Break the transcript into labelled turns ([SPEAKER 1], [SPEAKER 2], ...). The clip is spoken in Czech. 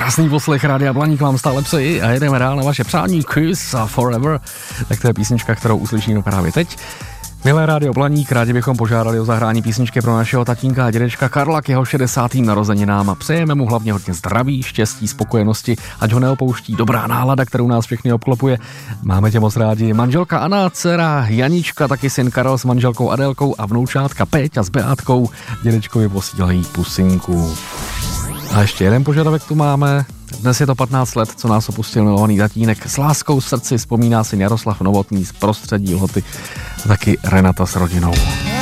[SPEAKER 1] Krásný poslech Rádia Blaník vám stále přeji a jedeme dál na vaše přání Kiss a Forever. Tak to je písnička, kterou uslyšíme právě teď. Milé Rádio Blaník, rádi bychom požádali o zahrání písničky pro našeho tatínka a dědečka Karla k jeho 60. narozeninám a přejeme mu hlavně hodně zdraví, štěstí, spokojenosti, ať ho neopouští dobrá nálada, kterou nás všechny obklopuje. Máme tě moc rádi. Manželka Anna, dcera Janička, taky syn Karel s manželkou Adélkou a vnoučátka Péťa s Beátkou. Dědečkovi posílají pusinku. A ještě jeden požadavek tu máme. Dnes je to 15 let, co nás opustil milovaný tatínek. S láskou v srdci vzpomíná si Jaroslav Novotný z Prostředí Lhoty a taky Renata s rodinou.